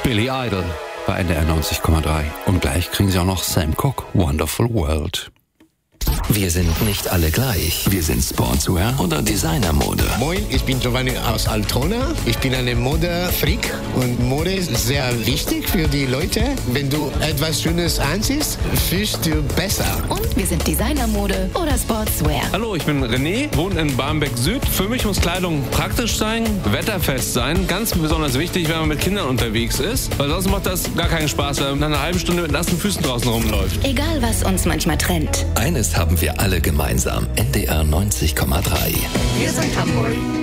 Billy Idol bei NDR 90,3. Und gleich kriegen Sie auch noch Sam Cooke, Wonderful World. Wir sind nicht alle gleich. Wir sind Sportswear oder Designermode. Moin, ich bin Giovanni aus Altona. Ich bin eine Modefreak und Mode ist sehr wichtig für die Leute. Wenn du etwas Schönes anziehst, fühlst du besser. Und wir sind Designermode oder Sportswear. Hallo, ich bin René, wohne in Barmbek Süd. Für mich muss Kleidung praktisch sein, wetterfest sein. Ganz besonders wichtig, wenn man mit Kindern unterwegs ist. Weil sonst macht das gar keinen Spaß, wenn man nach einer halben Stunde mit nassen Füßen draußen rumläuft. Egal, was uns manchmal trennt. Eines haben wir alle gemeinsam. NDR 90,3. Wir sind Hamburg.